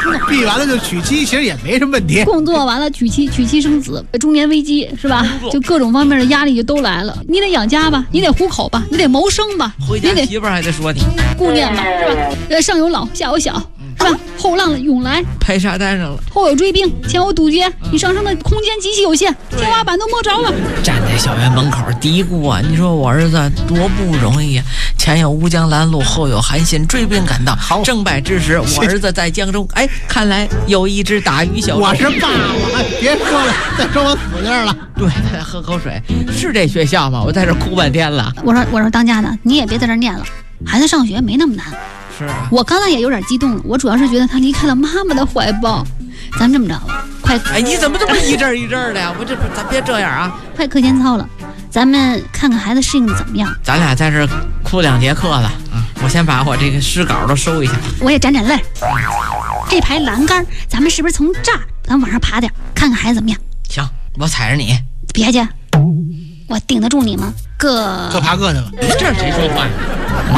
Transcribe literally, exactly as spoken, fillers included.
毕完了就娶妻，其实也没什么问题。 工作完了娶妻，娶妻生子，中年危机是吧？就各种方面的压力就都来了。你得养家吧，你得糊口吧，你得谋生吧， 回家媳妇还得说你顾念吧，是吧？呃，上有老，下有小。是吧？后浪涌来， 拍沙滩上了； 后有追兵，前有堵截，你上升的空间极其有限，天花板都摸着了。 站在校园门口嘀咕啊，你说我儿子多不容易呀、啊！前有乌江拦路，后有韩信追兵赶到。好，正败之时，我儿子在江中。哎，看来有一只打鱼小。 我是爸爸，别说了，再说我死这儿了。 对，再喝口水。是这学校吗？我在这哭半天了。 我说，我说当家的，你也别在这念了，孩子上学没那么难。 是啊， 我刚才也有点激动了，我主要是觉得他离开了妈妈的怀抱。咱这么着吧，快！ 哎，你怎么这么一阵一阵的呀？我这咱别这样啊！ 快课间操了，咱们看看孩子适应的怎么样。 咱俩在这哭两节课了啊！我先把我这个诗稿都收一下。 我也沾沾泪。这排栏杆，咱们是不是从这儿咱往上爬点，看看孩子怎么样？ 行，我踩着你。 别介，我顶得住你吗？各各爬各的吧。 这谁说话呀？